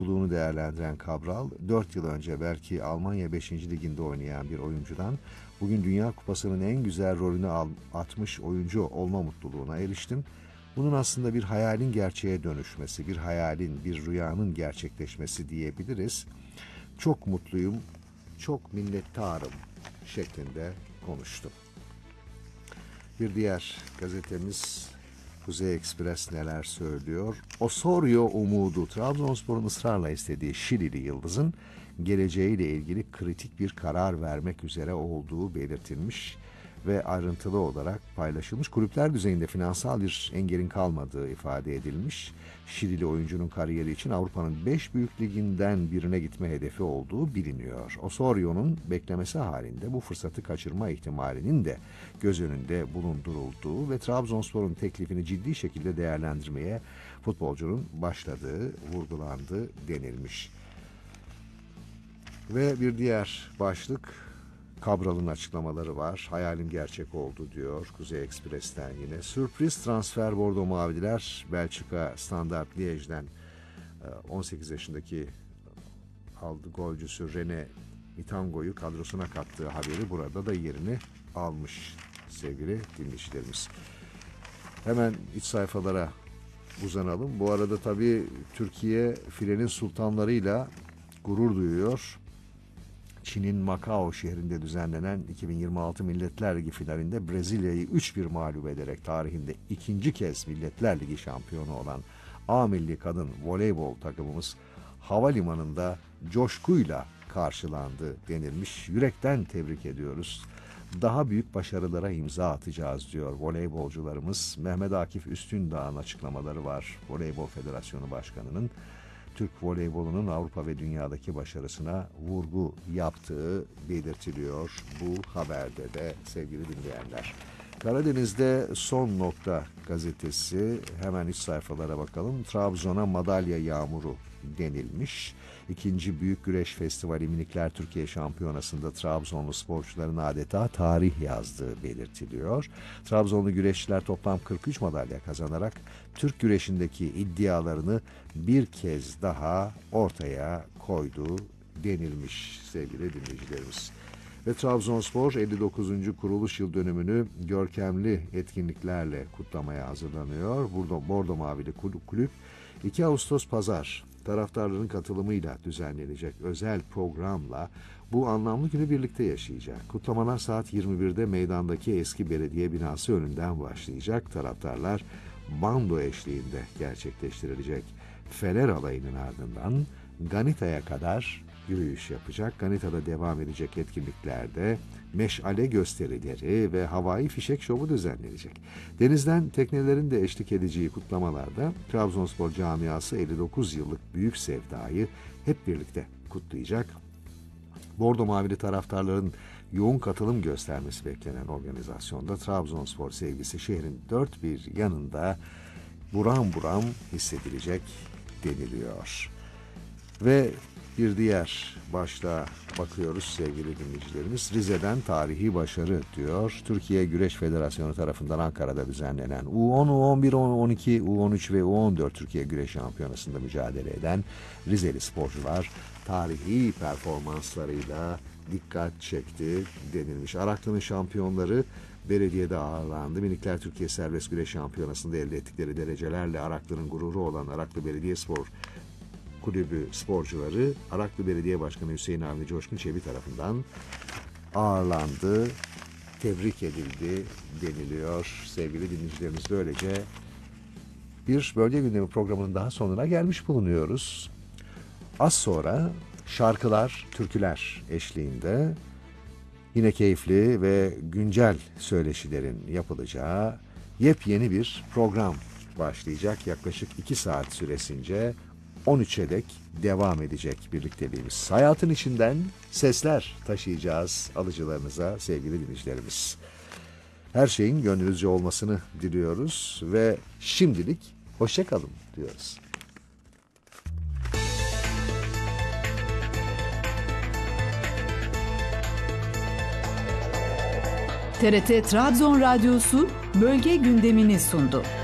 mutluluğunu değerlendiren Cabral, 4 yıl önce belki Almanya 5. Liginde oynayan bir oyuncudan bugün Dünya Kupası'nın en güzel rolünü atmış oyuncu olma mutluluğuna eriştim. Bunun aslında bir hayalin gerçeğe dönüşmesi, bir hayalin, bir rüyanın gerçekleşmesi diyebiliriz. Çok mutluyum, çok minnettarım şeklinde konuştu. Bir diğer gazetemiz Kuzey Ekspres neler söylüyor? Osorio umudu, Trabzonspor'un ısrarla istediği Şilili yıldızın geleceğiyle ilgili kritik bir karar vermek üzere olduğu belirtilmiş ve ayrıntılı olarak paylaşılmış. Kulüpler düzeyinde finansal bir engelin kalmadığı ifade edilmiş. Şilili oyuncunun kariyeri için Avrupa'nın 5 büyük liginden birine gitme hedefi olduğu biliniyor. Osorio'nun beklemesi halinde bu fırsatı kaçırma ihtimalinin de göz önünde bulundurulduğu ve Trabzonspor'un teklifini ciddi şekilde değerlendirmeye futbolcunun başladığı vurgulandı denilmiş. Ve bir diğer başlık, Cabral'ın açıklamaları var. Hayalim gerçek oldu diyor Kuzey Ekspres'ten yine. Sürpriz transfer Bordo Mavililer Belçika Standard Liège'den 18 yaşındaki golcüsü René Mitango'yu kadrosuna kattığı haberi burada da yerini almış sevgili dinleyicilerimiz. Hemen iç sayfalara uzanalım. Bu arada tabii Türkiye filenin sultanlarıyla gurur duyuyor. Çin'in Macao şehrinde düzenlenen 2026 Milletler Ligi finalinde Brezilya'yı 3-1 mağlup ederek tarihinde ikinci kez Milletler Ligi şampiyonu olan A milli kadın voleybol takımımız havalimanında coşkuyla karşılandı denilmiş. Yürekten tebrik ediyoruz. Daha büyük başarılara imza atacağız diyor voleybolcularımız. Mehmet Akif Üstündağ'ın açıklamaları var. Voleybol Federasyonu Başkanı'nın Türk voleybolunun Avrupa ve dünyadaki başarısına vurgu yaptığı belirtiliyor bu haberde de sevgili dinleyenler. Karadeniz'de Son Nokta gazetesi, hemen iç sayfalara bakalım. Trabzon'a madalya yağmuru denilmiş. İkinci Büyük Güreş Festivali Minikler Türkiye Şampiyonası'nda Trabzonlu sporcuların adeta tarih yazdığı belirtiliyor. Trabzonlu güreşçiler toplam 43 madalya kazanarak Türk güreşindeki iddialarını bir kez daha ortaya koydu denilmiş sevgili dinleyicilerimiz. Ve Trabzonspor 59. kuruluş yıl dönümünü görkemli etkinliklerle kutlamaya hazırlanıyor. Burada Bordo Mavili kulüp 2 Ağustos Pazar taraftarların katılımıyla düzenlenecek özel programla bu anlamlı günü birlikte yaşayacak. Kutlamalar saat 21'de meydandaki eski belediye binası önünden başlayacak. Taraftarlar bando eşliğinde gerçekleştirilecek Fener alayının ardından Ganita'ya kadar yürüyüş yapacak. Ganita'da devam edecek etkinliklerde meşale gösterileri ve havai fişek şovu düzenlenecek. Denizden teknelerin de eşlik edeceği kutlamalarda Trabzonspor camiası 59 yıllık büyük sevdayı hep birlikte kutlayacak. Bordo Mavili taraftarların yoğun katılım göstermesi beklenen organizasyonda Trabzonspor sevgisi şehrin dört bir yanında buram buram hissedilecek deniliyor. Ve bir diğer başlığa bakıyoruz sevgili dinleyicilerimiz. Rize'den tarihi başarı diyor. Türkiye Güreş Federasyonu tarafından Ankara'da düzenlenen U10, U11, U12, U13 ve U14 Türkiye Güreş Şampiyonası'nda mücadele eden Rizeli sporcular tarihi performanslarıyla dikkat çekti denilmiş. Araklı'nın şampiyonları belediyede ağırlandı. Minikler Türkiye Serbest Güreş Şampiyonası'nda elde ettikleri derecelerle Araklı'nın gururu olan Araklı Belediyespor Kulübü sporcuları Araklı Belediye Başkanı Hüseyin Avni Coşkun Çebi tarafından ağırlandı, tebrik edildi deniliyor sevgili dinleyicilerimiz. Böylece bir bölge gündemi programının daha sonuna gelmiş bulunuyoruz. Az sonra şarkılar, türküler eşliğinde yine keyifli ve güncel söyleşilerin yapılacağı yepyeni bir program başlayacak. Yaklaşık 2 saat süresince 13'e dek devam edecek birlikteliğimiz. Hayatın içinden sesler taşıyacağız alıcılarınıza sevgili dinleyicilerimiz. Her şeyin gönlünüzce olmasını diliyoruz ve şimdilik hoşça kalın diyoruz. TRT Trabzon Radyosu bölge gündemini sundu.